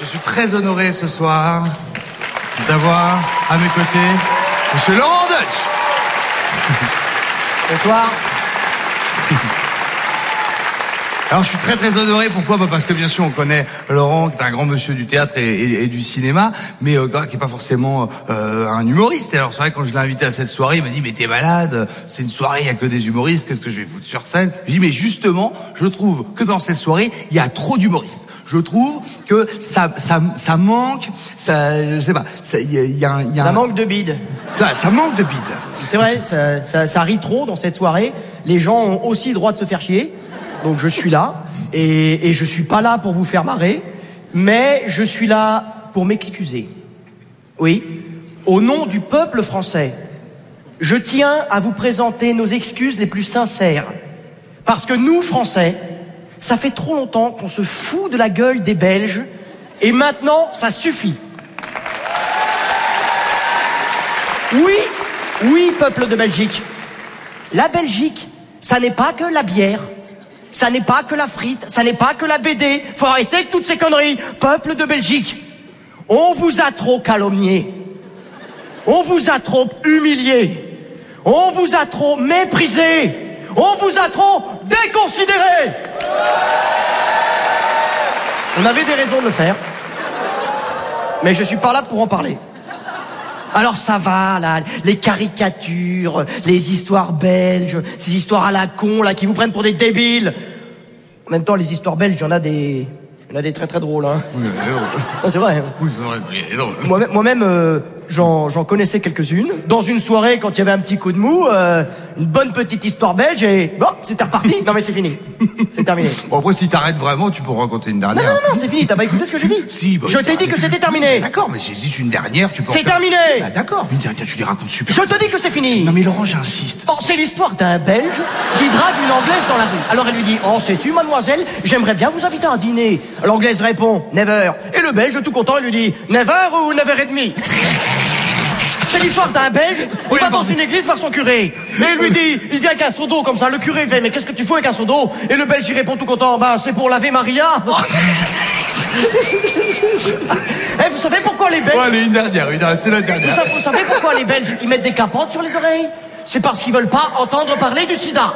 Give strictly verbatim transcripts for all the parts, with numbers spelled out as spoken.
Je suis très honoré ce soir d'avoir à mes côtés Monsieur Laurent Deutsch. Bonsoir. Alors je suis très très honoré, pourquoi bah parce que bien sûr on connaît Laurent qui est un grand monsieur du théâtre et, et, et du cinéma, mais euh, qui est pas forcément euh, un humoriste. Et alors c'est vrai, quand je l'ai invité à cette soirée, il m'a dit mais t'es malade, c'est une soirée, il y a que des humoristes, qu'est-ce que je vais foutre sur scène? Je lui ai dit mais justement, je trouve que dans cette soirée, il y a trop d'humoristes. Je trouve que ça ça ça manque, ça je sais pas, ça il y a, y a, y a Ça un, manque de bide. Ça, ça manque de bide. C'est vrai, ça, ça, ça rit trop dans cette soirée. Les gens ont aussi le droit de se faire chier. Donc je suis là, et, et je suis pas là pour vous faire marrer, mais je suis là pour m'excuser. Oui, au nom du peuple français, je tiens à vous présenter nos excuses les plus sincères. Parce que nous, Français, ça fait trop longtemps qu'on se fout de la gueule des Belges, et maintenant, ça suffit. Oui, oui, peuple de Belgique. La Belgique, ça n'est pas que la bière. Ça n'est pas que la frite, ça n'est pas que la B D. Faut arrêter avec toutes ces conneries. Peuple de Belgique, on vous a trop calomnié. On vous a trop humilié. On vous a trop méprisé. On vous a trop déconsidéré. On avait des raisons de le faire. Mais je suis pas là pour en parler. Alors ça va, là, les caricatures, les histoires belges, ces histoires à la con, là, qui vous prennent pour des débiles. En même temps, les histoires belges, il y en a des... Il y en a des très très drôles, hein. Oui, mais non. Ah, c'est vrai. Hein. Oui, c'est vrai. Mais non. Moi-même, moi-même euh, j'en, j'en connaissais quelques-unes. Dans une soirée, quand il y avait un petit coup de mou, euh, une bonne petite histoire belge et... Bon, c'était reparti. Non mais c'est fini. C'est terminé. Bon, après, si t'arrêtes vraiment, tu peux raconter une dernière. Non, non, non, c'est fini. T'as pas écouté ce que j'ai dit? Si, bah, je t'ai dit que c'était terminé. D'accord, mais si c'est une dernière, tu peux... C'est faire... terminé. Bah, d'accord, une dernière, tu les racontes super. Je te dis que c'est fini. Non mais Laurent, j'insiste. Oh, c'est l'histoire d'un Belge qui drague une Anglaise dans la rue. Alors elle lui dit, oh, sais-tu, mademoiselle, j'aimerais bien vous inviter à un dîner. L'Anglaise répond, never. Et le Belge, tout content, il lui dit, never ou never et demi. C'est l'histoire d'un Belge, il va dans une église voir son curé. Et il lui dit, il vient avec un seau d'eau comme ça. Le curé il fait, mais qu'est-ce que tu fous avec un seau d'eau? Et le Belge il répond tout content, bah c'est pour laver Maria. Eh, vous savez pourquoi les Belges... Ouais, allez, une dernière, une dernière, c'est la dernière. Vous savez, vous savez pourquoi les Belges, ils mettent des capotes sur les oreilles? C'est parce qu'ils veulent pas entendre parler du sida.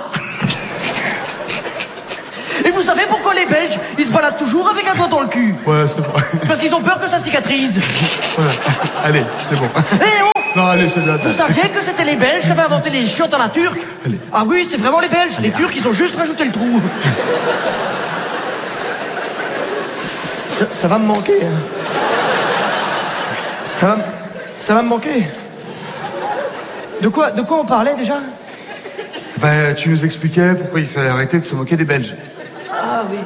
Et vous savez pourquoi les Belges, ils se baladent toujours avec un doigt dans le cul? Ouais, c'est bon. C'est parce qu'ils ont peur que ça cicatrise. Ouais. Allez, c'est bon. Eh oh! Non, allez, c'est bien. Vous saviez que c'était les Belges qui avaient inventé les chiottes à la turque? Allez. Ah oui, c'est vraiment les Belges. Les Turcs, ils ont juste rajouté le trou. Ça, ça va me manquer. Hein. Ça va, ça va me manquer. De quoi, de quoi on parlait déjà? Bah, tu nous expliquais pourquoi il fallait arrêter de se moquer des Belges. Ah oui.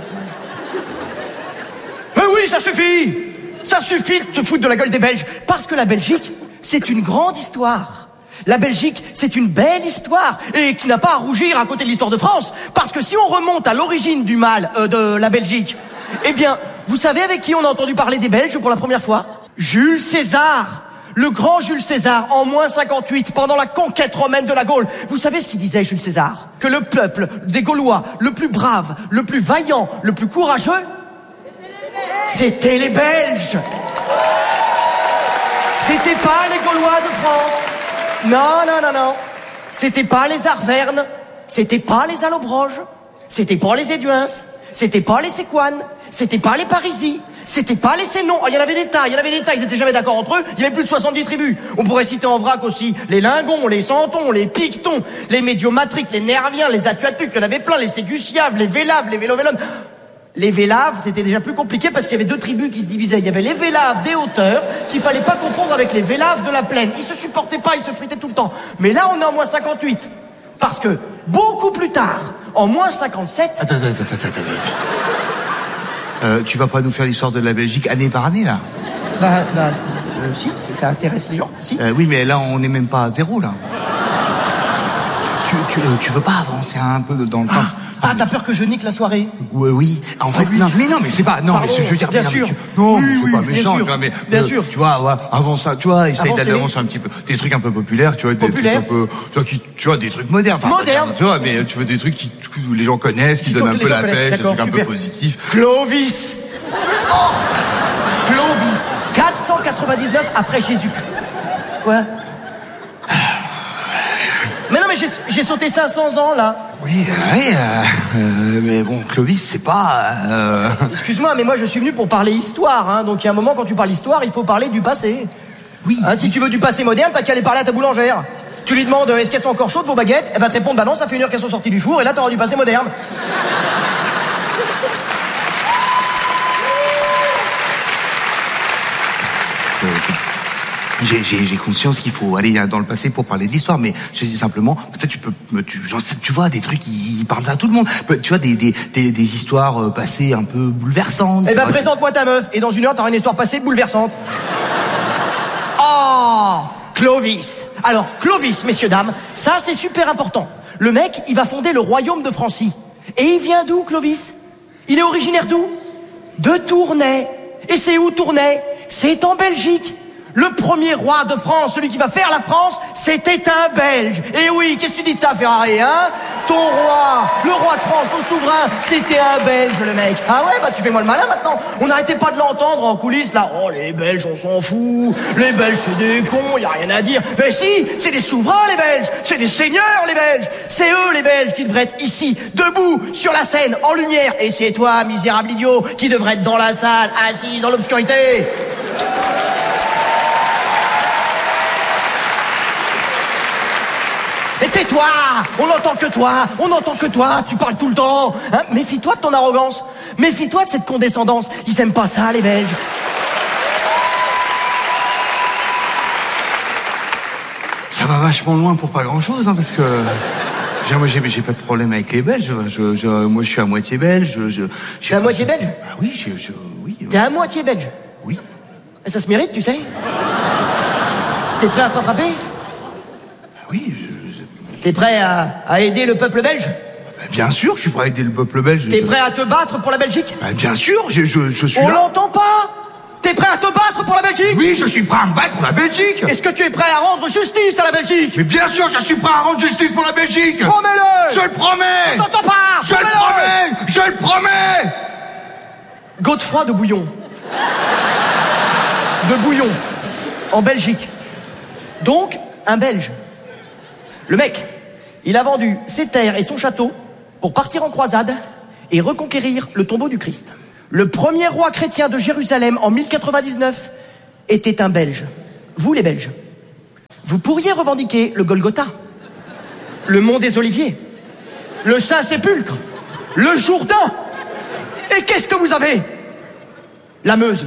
Mais oui, ça suffit. Ça suffit de se foutre de la gueule des Belges. Parce que la Belgique, c'est une grande histoire. La Belgique, c'est une belle histoire. Et qui n'a pas à rougir à côté de l'histoire de France. Parce que si on remonte à l'origine du mal euh, de la Belgique, eh bien, vous savez avec qui on a entendu parler des Belges pour la première fois? Jules César. Le grand Jules César, en moins cinquante-huit, pendant la conquête romaine de la Gaule. Vous savez ce qu'il disait, Jules César? Que le peuple des Gaulois, le plus brave, le plus vaillant, le plus courageux, c'était les Belges. C'était pas les Gaulois de France. Non, non, non, non. C'était pas les Arvernes. C'était pas les Allobroges. C'était pas les Éduins. C'était pas les Séquanes. C'était pas les Parisis. C'était pas les Sénons. Oh, il y en avait des tas, il y en avait des tas, ils étaient jamais d'accord entre eux. Il y avait plus de soixante-dix tribus. On pourrait citer en vrac aussi les Lingons, les Santons, les Pictons, les Médiomatriques, les Nerviens, les Atuatuques, il y en avait plein, les Ségusiaves, les Vélaves, les Vélovélones. Les Vélaves, c'était déjà plus compliqué parce qu'il y avait deux tribus qui se divisaient. Il y avait les Vélaves des hauteurs, qu'il fallait pas confondre avec les Vélaves de la plaine. Ils se supportaient pas, ils se fritaient tout le temps. Mais là, on est en moins cinquante-huit. Parce que, beaucoup plus tard, en moins cinquante-sept... Attends, attends, attends, attends, attends. Euh, tu vas pas nous faire l'histoire de la Belgique année par année, là? Bah, bah euh, si, ça intéresse les gens, si. Euh, oui, mais là, on n'est même pas à zéro, là. tu, tu, euh, tu veux pas avancer un peu dans le temps? Ah, ah t'as peur que je nique la soirée? Oui, oui. En fait, ah, oui. non, mais non, mais c'est pas, non, Pardon, mais je veux dire, bien mais, sûr. Mais tu, non, oui, mais c'est oui, pas méchant, sûr. tu vois, mais, bien euh, sûr. tu vois, ouais, avance ça, tu vois, essaye Avancer. d'aller avancer un petit peu, des trucs un peu populaires, tu vois, des Populaire. trucs un peu, tu vois, qui, tu vois, des trucs modernes. Enfin, Moderne. Tu vois, mais tu veux des trucs qui, que les gens connaissent, qui, qui donnent un peu la pêche, des trucs un peu positifs. Clovis. Oh quatre-vingt-dix-neuf après Jésus. Quoi? Mais non, mais j'ai, j'ai sauté cinq cents ans, là. Oui, euh, oui, euh, euh, mais bon, Clovis, c'est pas... Euh... Excuse-moi, mais moi, je suis venu pour parler histoire, hein. Donc, il y a un moment, quand tu parles histoire, il faut parler du passé. Oui. Hein, si tu veux du passé moderne, t'as qu'à aller parler à ta boulangère. Tu lui demandes, est-ce qu'elles sont encore chaudes, vos baguettes? Elle va te répondre, bah non, ça fait une heure qu'elles sont sorties du four, et là, t'auras du passé moderne. J'ai, j'ai, j'ai conscience qu'il faut aller dans le passé pour parler de l'histoire, mais je dis simplement, peut-être tu peux, tu, genre, tu vois, des trucs qui parlent à tout le monde. Tu vois, des, des, des, des histoires passées un peu bouleversantes. Eh ben, présente-moi ta meuf, et dans une heure, t'auras une histoire passée bouleversante. Oh, Clovis. Alors, Clovis, messieurs, dames, ça, c'est super important. Le mec, il va fonder le royaume de Francie. Et il vient d'où, Clovis? Il est originaire d'où? De Tournai. Et c'est où, Tournai? C'est en Belgique. Le premier roi de France, celui qui va faire la France, c'était un Belge. Et oui, qu'est-ce que tu dis de ça, Ferrari, hein? Ton roi, le roi de France, ton souverain, c'était un Belge, le mec. Ah ouais, bah tu fais moi le malin maintenant. On n'arrêtait pas de l'entendre en coulisses, là. Oh, les Belges, on s'en fout. Les Belges, c'est des cons, y a rien à dire. Mais si, c'est des souverains, les Belges. C'est des seigneurs, les Belges. C'est eux, les Belges, qui devraient être ici, debout, sur la scène, en lumière. Et c'est toi, misérable idiot, qui devrait être dans la salle, assis dans l'obscurité. Et tais-toi! On n'entend que toi! On n'entend que toi! Tu parles tout le temps! Hein? Méfie-toi de ton arrogance! Méfie-toi de cette condescendance! Ils aiment pas ça, les Belges! Ça va vachement loin pour pas grand-chose, hein, parce que... J'ai, moi, j'ai, j'ai pas de problème avec les Belges. Je, je, moi, je suis à moitié belge. Je, je, T'es à moitié belge? Ah oui, je, je, oui. T'es à moitié belge? Oui. Et ça se mérite, tu sais? T'es prêt à te rattraper? Oui, je... T'es prêt à, à aider le peuple belge? Ben, bien sûr, je suis prêt à aider le peuple belge. T'es prêt à te battre pour la Belgique? Ben, bien sûr, je, je, je suis On là. On l'entend pas? T'es prêt à te battre pour la Belgique? Oui, je suis prêt à me battre pour la Belgique. Est-ce que tu es prêt à rendre justice à la Belgique? Mais bien sûr, je suis prêt à rendre justice pour la Belgique. Promets-le! Je le promets. On t'entend pas! Je le promets. Je le promets. Godefroy de Bouillon. De Bouillon. En Belgique. Donc, un Belge. Le mec, il a vendu ses terres et son château pour partir en croisade et reconquérir le tombeau du Christ. Le premier roi chrétien de Jérusalem en mille quatre-vingt-dix-neuf était un Belge. Vous, les Belges, vous pourriez revendiquer le Golgotha, le mont des Oliviers, le Saint-Sépulcre, le Jourdain. Et qu'est-ce que vous avez? La Meuse.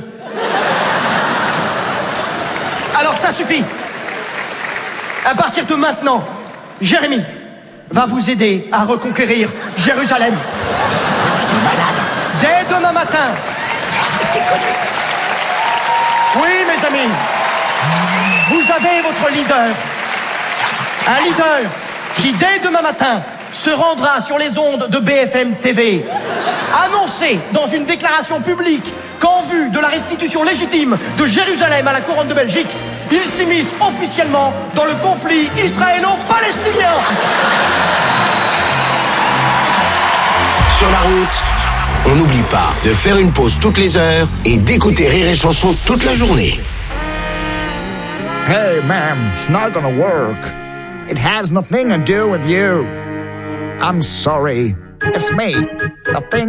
Alors ça suffit. À partir de maintenant, Jérémy va vous aider à reconquérir Jérusalem. T'es malade. Dès demain matin. Oui, mes amis. Vous avez votre leader. Un leader qui, dès demain matin, se rendra sur les ondes de B F M T V. Annoncer dans une déclaration publique qu'en vue de la restitution légitime de Jérusalem à la couronne de Belgique, il s'immisce officiellement dans le conflit israélo-palestinien. Sur la route, on n'oublie pas de faire une pause toutes les heures et d'écouter Rire et Chanson toute la journée. Hey, ma'am, it's not gonna work. It has nothing to do with you. I'm sorry. It's me. The thing